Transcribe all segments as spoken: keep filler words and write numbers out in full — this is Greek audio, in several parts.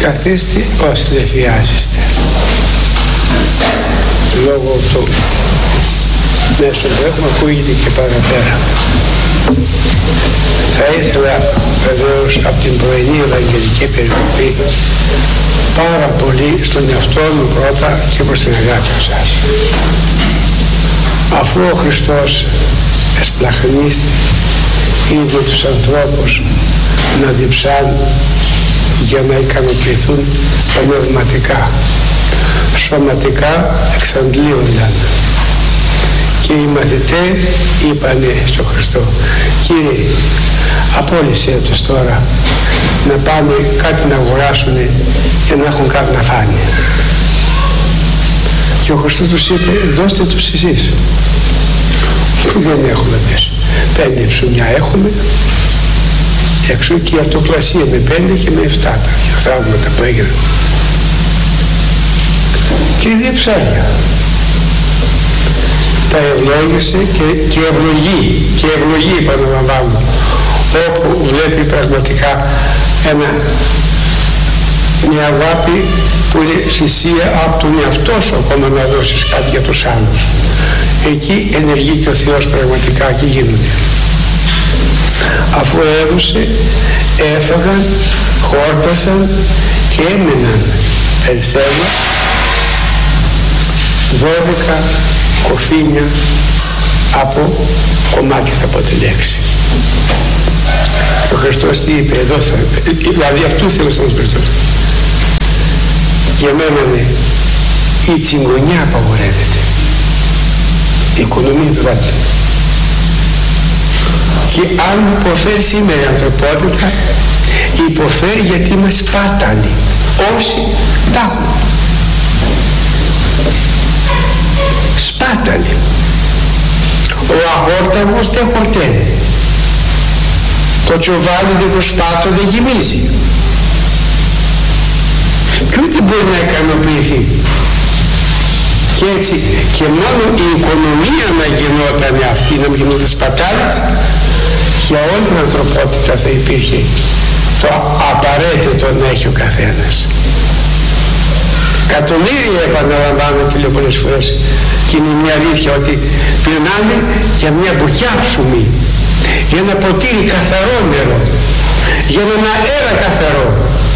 Καθίστε όσοι δεν χρειάζεστε. Λόγω του μέσω που έχουμε ακούγεται και παραπέρα. Θα ήθελα βεβαίως από την πρωινή Ευαγγελική περικοπή πάρα πολύ στον εαυτό μου πρώτα και προς την αγάπη σας. Αφού ο Χριστός εσπλαχνίστη είδε τους ανθρώπους να διψάνουν για να ικανοποιηθούν πνευματικά, σωματικά εξαντλίονταν. Και οι μαθητές είπανε στον Χριστό, Κύριε, απόλυσέ τους τώρα να πάνε κάτι να αγοράσουν και να έχουν κάτι να φάνε. Και ο Χριστός τους είπε, δώστε τους εσείς. Δεν έχουμε πες. Πέντε ψωμιά έχουμε, εξού και η αυτοκλασία με πέντε και με εφτά τα θαύματα που έγιναν. Και δύο ψάρια. Τα ευλόγησε και, και ευλογεί, και ευλογεί επαναλαμβάνω, όπου βλέπει πραγματικά ένα, μια αγάπη που είναι θυσία από τον εαυτό σου ακόμα να δώσεις κάτι για τους άλλους. Εκεί ενεργεί και ο Θεός πραγματικά και γίνονται. Αφού έδωσε, έφαγαν, χόρτασαν και έμεναν περισσεύμα δώδεκα κοφίνια από κομμάτι θα πω τη λέξη. Ο Χριστός τι είπε, εδώ θα είπε, δηλαδή αυτού θέλω να σας πει. Για μένα ναι, η τσιγκονιά απαγορεύεται, η οικονομία επιβάλλεται. Και αν υποφέρει σήμερα η ανθρωπότητα, υποφέρει γιατί είμαστε σπάταλοι. Όσοι τα έχουν. Σπάταλοι. Ο αγόρταγος δεν χορταίνει. Το τσοβάλι δίχως σπάτο δεν γεμίζει. Και ούτε μπορεί να ικανοποιηθεί. Και έτσι, και μόνο η οικονομία να γινόταν αυτή, να μην γινόταν σπατάλης, για όλη την ανθρωπότητα θα υπήρχε το απαραίτητο να έχει ο καθένας. Εκατομμύρια επαναλαμβάνω και λέω πολλές φορές, και είναι μια αλήθεια ότι πεινάνε για μια μπουκιά ψωμί, για ένα ποτήρι καθαρό νερό, για έναν αέρα καθαρό.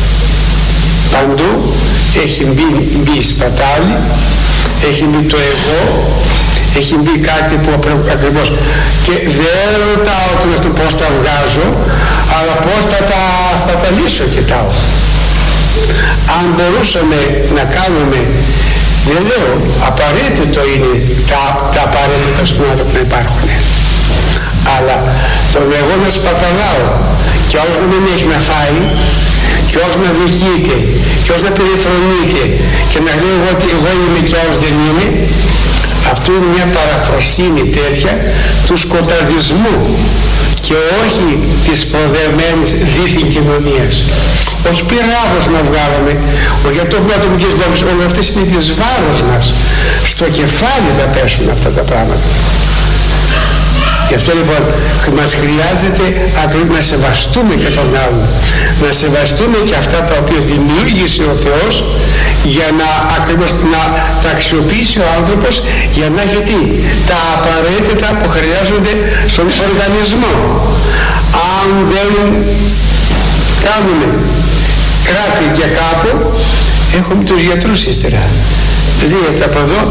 Παντού έχει μπει, μπει η σπατάλη, έχει μπει το εγώ, έχει μπει κάτι που ακριβώς, και δεν ρωτάω τον αυτό πώς τα βγάζω, αλλά πώς θα τα σπαταλήσω κοιτάω. Αν μπορούσαμε να κάνουμε, δεν λέω, απαραίτητο είναι τα, τα απαραίτητα στον άνθρωπο να υπάρχουν, αλλά τον εγώ να σπαταλάω και όλος να μην έχει να φάει και όλος να δικείται και όλος να περιφρονείται και να λέει εγώ ότι εγώ είμαι και όλος δεν είμαι, αυτό είναι μια παραφροσύνη τέτοια του σκοταδισμού και όχι της προδεμένης δίθεν κοινωνίας. Όχι πειράδος να βγάλουμε, όχι για το έχουμε ατομικές δόμες, όλα αυτές είναι της βάρος μας. Στο κεφάλι θα πέσουν αυτά τα πράγματα. Γι' αυτό λοιπόν μας χρειάζεται ακριβώς να σεβαστούμε και τον άλλον, να σεβαστούμε και αυτά τα οποία δημιούργησε ο Θεός για να ακριβώς να τα αξιοποιήσει ο άνθρωπος για να έχει τι, τα απαραίτητα που χρειάζονται στον οργανισμό. Αν δεν κάνουμε κράτη για κάπου, έχουμε τους γιατρούς ύστερα. Δείτε από εδώ,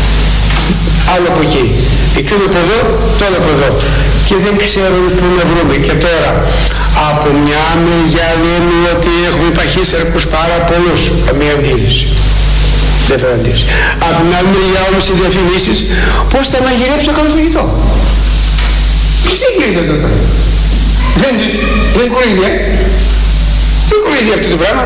άλλο από εκεί, εκείνο από εδώ, τώρα από εδώ, και δεν ξέρουν πού να βρούμε. Και τώρα από μια μεριά λέμε ότι έχουμε παχύσαρκους πάρα πολλούς, καμία αντίληση, δεν φέρω αντίληση. Από την άλλη μεριά όμως οι διαφημίσεις πώς θα μαγειρέψω καλό φαγητό. Τι γίνεται εδώ τώρα, δεν είναι κοροϊδία, δεν είναι κοροϊδία αυτό το πράγμα.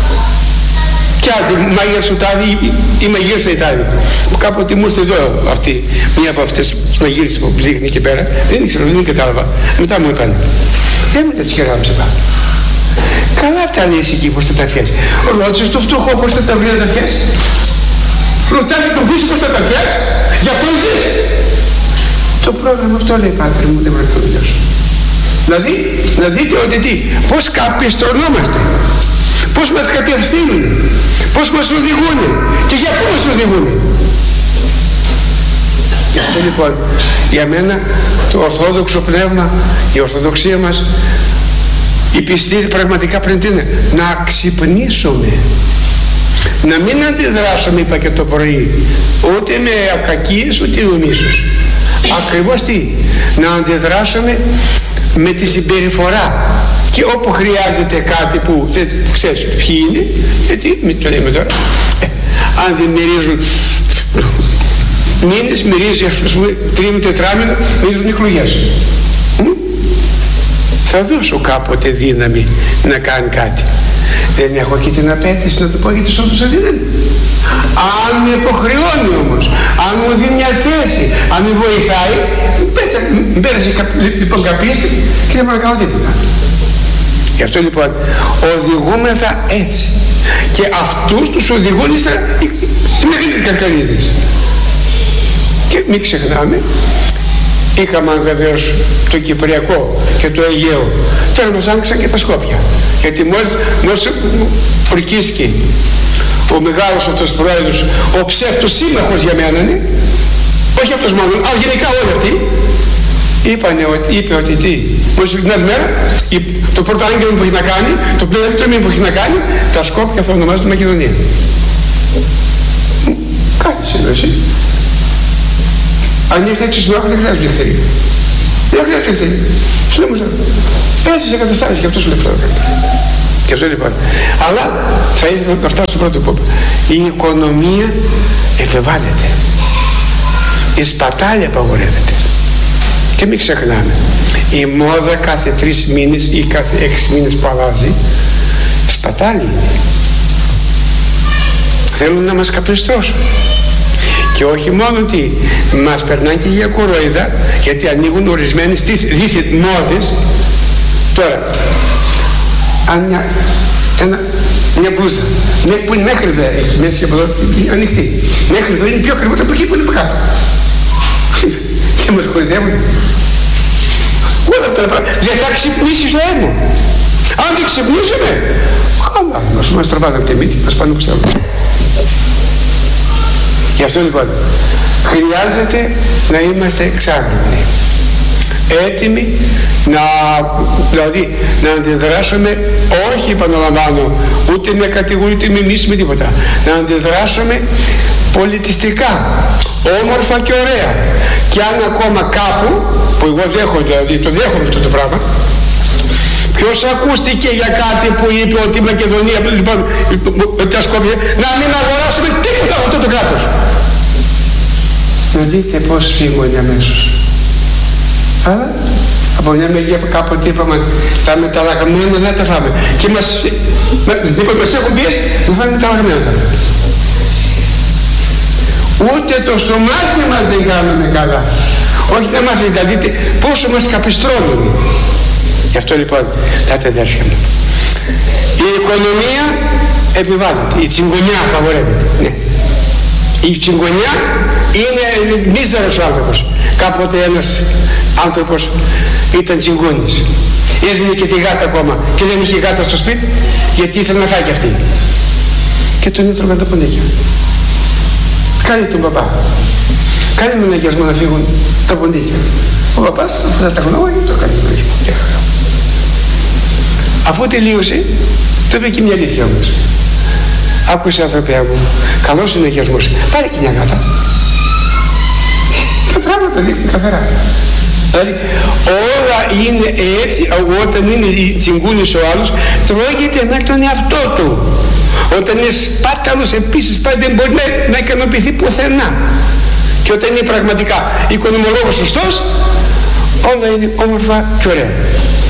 Και άντε, μαγείρεσε ο τάδι ή μαγείρεσε η τάδι. Κάποτε μου ήρθε εδώ αυτή, μία από αυτές τις μαγείρεσες που δείχνει εκεί πέρα. Δεν ήξερα, δεν κατάλαβα. Μετά μου είπαν, δεν με τα τσιχεράμισε πά. Καλά τα λες εκεί πως θα τα φτιάσεις. Ρώτησες το φτωχό πως θα τα βρει να τα φτιάσεις. Ρωτάνε τον πίσω πως θα τα φτιάσεις. Για πώς ζεις. Το πρόγραμμα αυτό λέει, πάτερ μου, δεν πρέπει να μιλήσω. Δηλαδή, να δείτε ότι τι, πως καπιστρωνόμαστε. πώς μας κατευθύνουν, πώς μας οδηγούν και για πού μας οδηγούν. Γι' αυτό λοιπόν για μένα το ορθόδοξο πνεύμα, η ορθοδοξία μας, η πιστή πραγματικά πρέπει τι είναι? Να ξυπνήσουμε, να μην αντιδράσουμε, είπα και το πρωί, ούτε με ακακίες ούτε με μίσος. Ακριβώς τι? Να αντιδράσουμε με τη συμπεριφορά, και όπου χρειάζεται κάτι που δεν ξέρεις ποιοι είναι, γιατί μην το λέμε τώρα, ε, αν δεν μυρίζουν μήνες, μυρίζει ας πούμε τρίμηνο, τετράμηνο, μυρίζουν εκλογές. Θα δώσω κάποτε δύναμη να κάνει κάτι. Δεν έχω και την απέτηση να του πω γιατί σ' όντως αδύναμη. Αν με υποχρεώνει όμως, αν μου δίνει μια θέση, αν με βοηθάει, μην πέρασε λοιπόν καπίστη και δεν μπορώ να κάνω τίποτα. Γι' αυτό λοιπόν οδηγούμεθα έτσι, και αυτούς τους οδηγούν στα μεγαλύτεροι καρκαρίδες. Και μην ξεχνάμε, είχαμε βεβαίως το Κυπριακό και το Αιγαίο, τώρα μας άνοιξαν και τα Σκόπια, γιατί μόλις, μόλις προκύσκει ο μεγάλος αυτός πρόεδρος, ο ψεύτος σύμμαχος για μένα είναι, όχι αυτός μόνο, αλλά γενικά όλοι αυτοί, είπανε, είπε ότι τι, μόλις την άλλη μέρα, το πρώτο άγγελο που έχει να κάνει, το δεύτερο μήνυμα που έχει να κάνει, τα Σκόπια θα ονομάζεται Μακεδονία. Κάτι σύντοση. Αν ήρθε έξι συνόχος δεν χρειάζεται ελευθερία. Δεν χρειάζεται ελευθερία. Σου λέω μου πέσει σε καταστάσεις και αυτό σου λεφτά. Και αυτό λοιπόν. Αλλά θα ήθελα να φτάσω στο πρώτο που είπα. Η οικονομία επιβάλλεται. Η σπατάλη απαγορεύεται. Και μην ξεχνάμε. Η μόδα κάθε τρεις μήνες ή κάθε έξι μήνες που αλλάζει, σπατάλη. Θέλουν να μας καπιστρώσουν. Και όχι μόνο ότι μας περνάνε και για κορόιδα, γιατί ανοίγουν ορισμένες δίθεν μόδες. Τώρα, αν μια, ένα, μια μπλούζα ναι, που είναι μέχρι εδώ, έχει μέσα και από εδώ, είναι ανοιχτή, μέχρι εδώ είναι πιο ακριβώς από εκεί που είναι από κάτω. Και μας κοροϊδεύουν. Όλα αυτά τα πράγματα. Δεν θα ξυπνήσεις λαέ μου. Αν δεν ξυπνήσουμε, καλά, μας τραβάνε από τη μύτη, μας πάνε όπως θέλουν. Γι' αυτό λοιπόν χρειάζεται να είμαστε εξάγρυπνοι, έτοιμοι να, δηλαδή, να αντιδράσουμε, όχι επαναλαμβάνω, ούτε με κατηγορία, ούτε με μίση, με τίποτα, να αντιδράσουμε πολιτιστικά, όμορφα και ωραία. Και αν ακόμα κάπου, που εγώ δέχομαι, δηλαδή το δέχομαι αυτό το πράγμα, ποιος ακούστηκε για κάτι που είπε ότι η Μακεδονία, λοιπόν, τα Σκόπια, να μην αγοράσουμε τίποτα από αυτό το κράτος. Να δείτε πως φύγουν αμέσως. Αλλά από μια μεριά κάποτε είπαμε τα μεταλλαγμένα δεν τα φάμε. Και μας, είπαμε, μας έχουν πιέσει να φάμε μεταλλαγμένα τώρα. Ούτε το στομάχι μας δεν κάνουμε καλά. Όχι να μας δείτε, δείτε πόσο μας καπιστρώνουν. Γι' αυτό λοιπόν, τα αδέρφια μου, η οικονομία επιβάλλεται, η τσιγκονιά απαγορεύεται. Ναι. Η τσιγκονιά είναι μίζερος ο άνθρωπος. Κάποτε ένας άνθρωπος ήταν τσιγκούνης. Έδινε και τη γάτα ακόμα και δεν είχε γάτα στο σπίτι γιατί ήθελε να φάει και αυτή. Και τον έτρωγαν τα πονίκια. Κάνει τον παπά. Κάνει με αγιασμό να φύγουν τα πονίκια. Ο παπάς αυτά τα γνώμη το κάνει με αγιασμό. Αφού τελείωσε, το είπε και μια αλήθεια όμως. Άκουσε ανθρωπιά μου, καλός είναι ο αγιασμός. Πάρε και μια γάτα. Τα πράγματα δείχνουν καθαρά. Δηλαδή όλα είναι έτσι, όταν είναι τσιγκούνης ο άλλος, τρώγεται μέχρι τον εαυτό του. Όταν είναι σπάταλος επίσης πάλι δεν μπορεί να, να ικανοποιηθεί πουθενά. Και όταν είναι πραγματικά οικονομολόγος σωστός, όλα είναι όμορφα και ωραία.